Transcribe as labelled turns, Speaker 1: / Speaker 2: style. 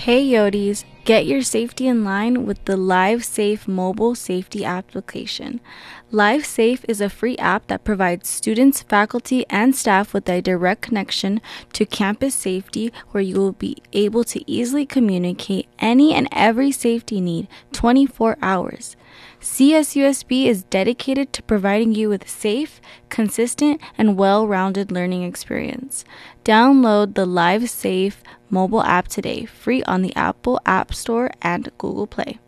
Speaker 1: Hey Yodis, get your safety in line with the LiveSafe mobile safety application. LiveSafe is a free app that provides students, faculty, and staff with a direct connection to campus safety where you will be able to easily communicate any and every safety need 24 hours. CSUSB is dedicated to providing you with a safe, consistent, and well-rounded learning experience. Download the LiveSafe mobile app today, free on the Apple App Store and Google Play.